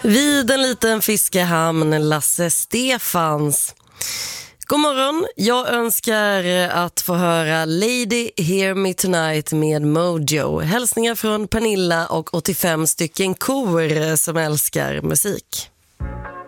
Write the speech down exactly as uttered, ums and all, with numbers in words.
Vid en liten fiskehamn, Lasse Stefans. God morgon, jag önskar att få höra Lady Hear Me Tonight med Mojo. Hälsningar från Pernilla och åttiofem stycken kor som älskar musik.